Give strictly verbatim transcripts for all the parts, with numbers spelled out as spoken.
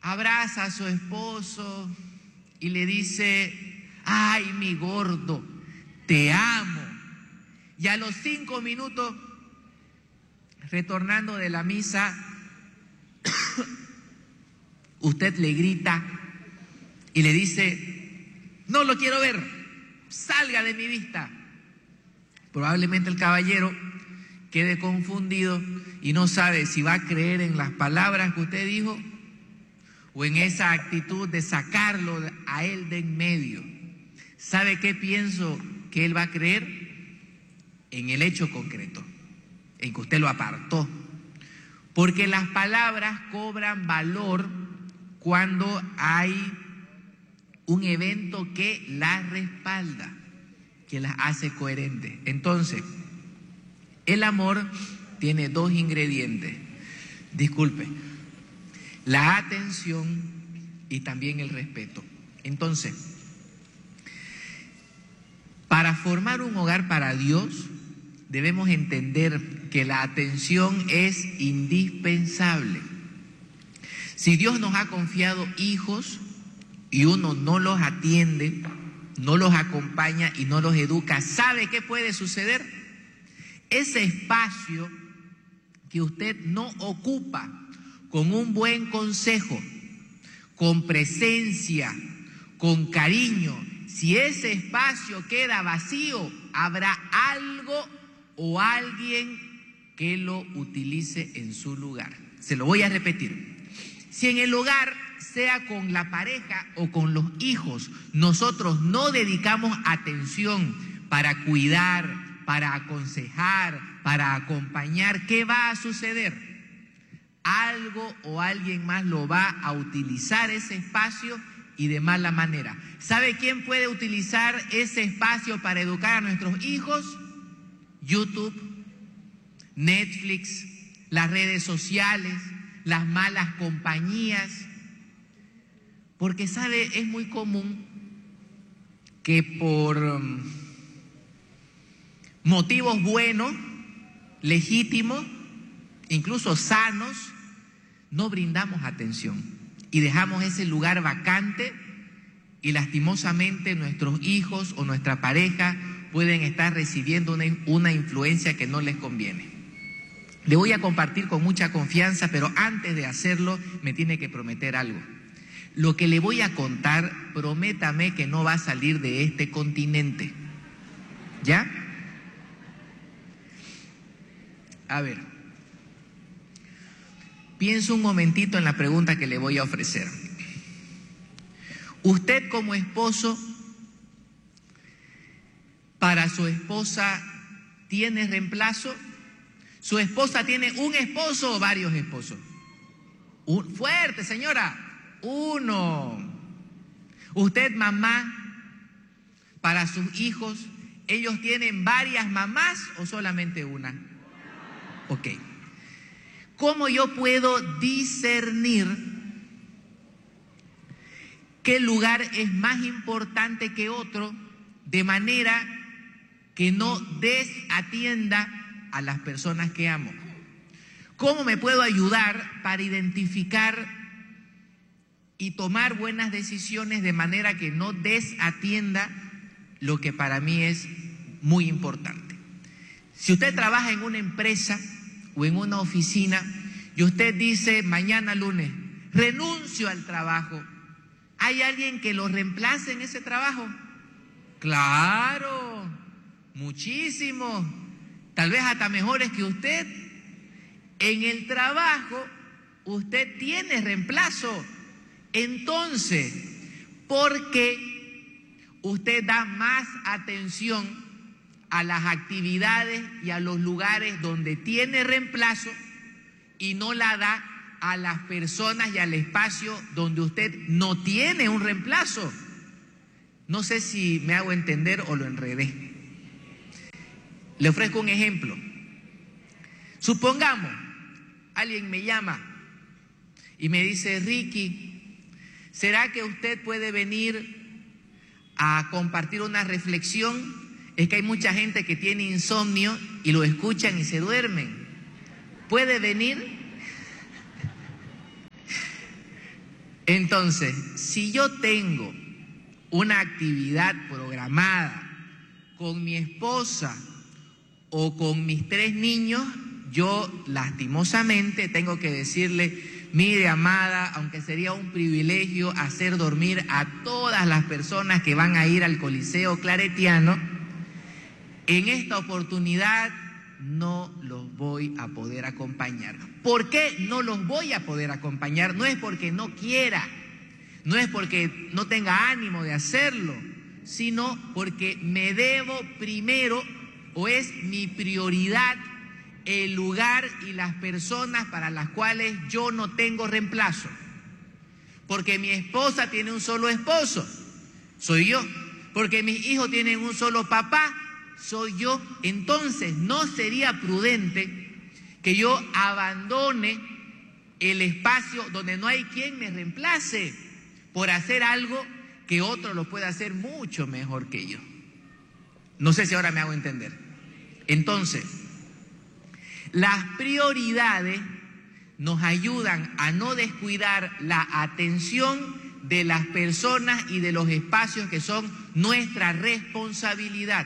abraza a su esposo y le dice: ay, mi gordo, te amo. Y a los cinco minutos, retornando de la misa, usted le grita y le dice: no lo quiero ver, salga de mi vista. Probablemente el caballero quede confundido y no sabe si va a creer en las palabras que usted dijo o en esa actitud de sacarlo a él de en medio. ¿Sabe qué pienso que él va a creer? En el hecho concreto, en que usted lo apartó. Porque las palabras cobran valor cuando hay un evento que las respalda, que las hace coherentes. Entonces, el amor tiene dos ingredientes. Disculpe, la atención y también el respeto. Entonces, para formar un hogar para Dios, debemos entender que la atención es indispensable. Si Dios nos ha confiado hijos y uno no los atiende, no los acompaña y no los educa, ¿sabe qué puede suceder? Ese espacio que usted no ocupa con un buen consejo, con presencia, con cariño, si ese espacio queda vacío, habrá algo o alguien que lo utilice en su lugar. Se lo voy a repetir. Si en el hogar, sea con la pareja o con los hijos, nosotros no dedicamos atención para cuidar, para aconsejar, para acompañar, ¿qué va a suceder? Algo o alguien más lo va a utilizar ese espacio y de mala manera. ¿Sabe quién puede utilizar ese espacio para educar a nuestros hijos? YouTube, Netflix, las redes sociales, las malas compañías. Porque, ¿sabe? Es muy común que por um, motivos buenos, legítimos, incluso sanos, no brindamos atención y dejamos ese lugar vacante y lastimosamente nuestros hijos o nuestra pareja pueden estar recibiendo una, una influencia que no les conviene. Le voy a compartir con mucha confianza, pero antes de hacerlo me tiene que prometer algo. Lo que le voy a contar, prométame que no va a salir de este continente. ¿Ya? A ver, pienso un momentito en la pregunta que le voy a ofrecer. Usted como esposo, para su esposa, ¿tiene reemplazo? ¿Su esposa tiene un esposo o varios esposos? Un, fuerte, señora. Uno. Usted, mamá, para sus hijos, ¿ellos tienen varias mamás o solamente una? Ok. ¿Cómo yo puedo discernir qué lugar es más importante que otro de manera que no desatienda a las personas que amo? ¿Cómo me puedo ayudar para identificar y tomar buenas decisiones de manera que no desatienda lo que para mí es muy importante? Si usted trabaja en una empresa o en una oficina y usted dice mañana lunes, renuncio al trabajo, ¿hay alguien que lo reemplace en ese trabajo? Claro, muchísimos, tal vez hasta mejores que usted. En el trabajo usted tiene reemplazo. Entonces, ¿por qué usted da más atención a las actividades y a los lugares donde tiene reemplazo y no la da a las personas y al espacio donde usted no tiene un reemplazo? No sé si me hago entender o lo enredé. Le ofrezco un ejemplo. Supongamos, alguien me llama y me dice: Ricky, ¿será que usted puede venir a compartir una reflexión? Es que hay mucha gente que tiene insomnio y lo escuchan y se duermen. ¿Puede venir? Entonces, si yo tengo una actividad programada con mi esposa o con mis tres niños, yo lastimosamente tengo que decirle: mire, amada, aunque sería un privilegio hacer dormir a todas las personas que van a ir al Coliseo Claretiano, en esta oportunidad no los voy a poder acompañar. ¿Por qué no los voy a poder acompañar? No es porque no quiera, no es porque no tenga ánimo de hacerlo, sino porque me debo primero, o es mi prioridad, el lugar y las personas para las cuales yo no tengo reemplazo. Porque mi esposa tiene un solo esposo, soy yo. Porque mis hijos tienen un solo papá, soy yo. Entonces no sería prudente que yo abandone el espacio donde no hay quien me reemplace por hacer algo que otro lo puede hacer mucho mejor que yo. No sé si ahora me hago entender. Entonces, las prioridades nos ayudan a no descuidar la atención de las personas y de los espacios que son nuestra responsabilidad.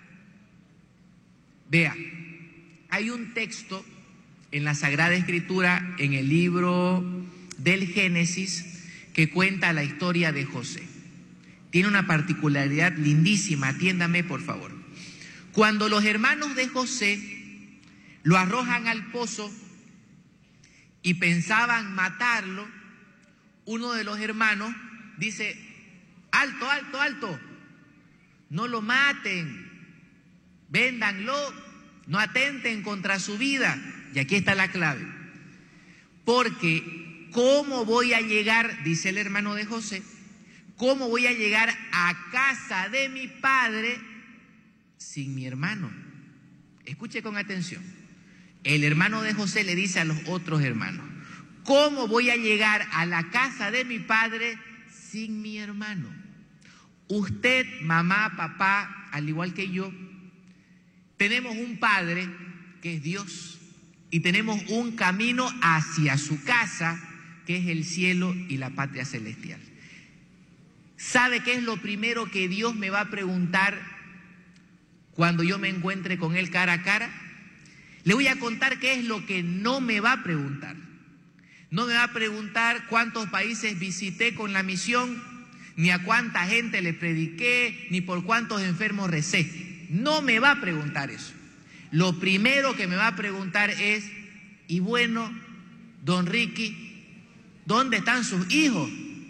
Vea, hay un texto en la Sagrada Escritura, en el libro del Génesis, que cuenta la historia de José. Tiene una particularidad lindísima, atiéndame por favor. Cuando los hermanos de José lo arrojan al pozo y pensaban matarlo, uno de los hermanos dice: alto, alto, alto, no lo maten, véndanlo, no atenten contra su vida. Y aquí está la clave. Porque ¿cómo voy a llegar, dice el hermano de José, cómo voy a llegar a casa de mi padre sin mi hermano? Escuche con atención. El hermano de José le dice a los otros hermanos: ¿cómo voy a llegar a la casa de mi padre sin mi hermano? Usted, mamá, papá, al igual que yo, tenemos un padre que es Dios y tenemos un camino hacia su casa, que es el cielo y la patria celestial. ¿Sabe qué es lo primero que Dios me va a preguntar cuando yo me encuentre con Él cara a cara? Le voy a contar qué es lo que no me va a preguntar. No me va a preguntar cuántos países visité con la misión, ni a cuánta gente le prediqué, ni por cuántos enfermos recé. No me va a preguntar eso. Lo primero que me va a preguntar es: y bueno, don Ricky, ¿dónde están sus hijos?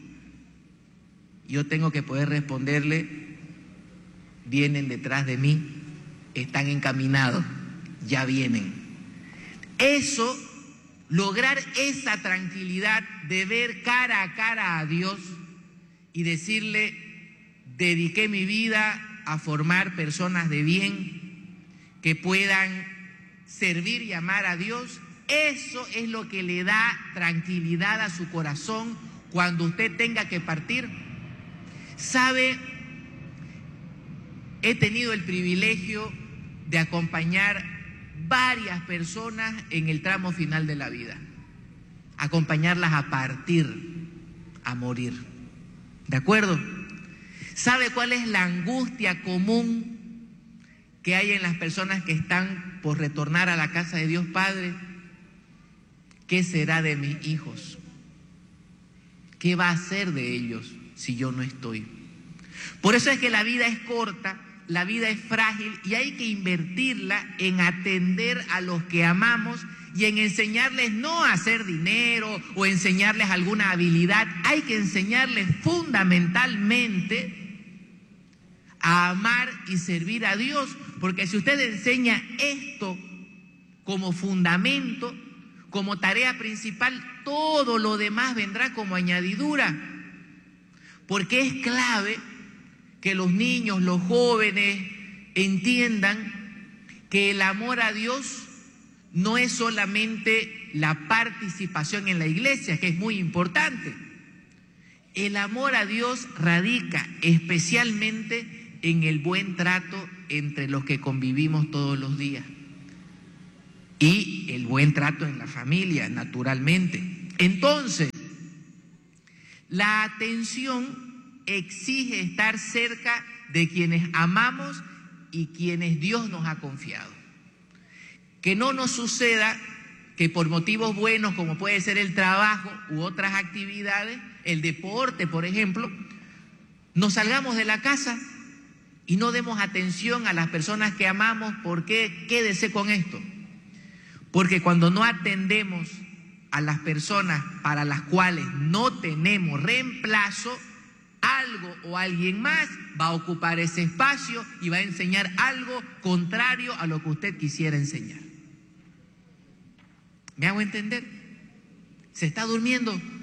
Yo tengo que poder responderle: vienen detrás de mí, están encaminados, ya vienen. Eso, lograr esa tranquilidad de ver cara a cara a Dios y decirle: dediqué mi vida a formar personas de bien que puedan servir y amar a Dios. Eso es lo que le da tranquilidad a su corazón cuando usted tenga que partir. ¿Sabe? He tenido el privilegio de acompañar varias personas en el tramo final de la vida, acompañarlas a partir, a morir. ¿De acuerdo? ¿Sabe cuál es la angustia común que hay en las personas que están por retornar a la casa de Dios Padre? ¿Qué será de mis hijos? ¿Qué va a ser de ellos si yo no estoy? Por eso es que la vida es corta, la vida es frágil y hay que invertirla en atender a los que amamos y en enseñarles no a hacer dinero o enseñarles alguna habilidad. Hay que enseñarles fundamentalmente a amar y servir a Dios, porque si usted enseña esto como fundamento, como tarea principal, todo lo demás vendrá como añadidura, porque es clave que los niños, los jóvenes entiendan que el amor a Dios no es solamente la participación en la iglesia, que es muy importante. El amor a Dios radica especialmente en el buen trato entre los que convivimos todos los días y el buen trato en la familia, naturalmente. Entonces, La atención exige estar cerca de quienes amamos y quienes Dios nos ha confiado. Que no nos suceda que por motivos buenos, como puede ser el trabajo u otras actividades, el deporte, por ejemplo, nos salgamos de la casa y no demos atención a las personas que amamos. ¿Por qué? Quédese con esto. Porque cuando no atendemos a las personas para las cuales no tenemos reemplazo, algo o alguien más va a ocupar ese espacio y va a enseñar algo contrario a lo que usted quisiera enseñar. ¿Me hago entender? ¿Se está durmiendo?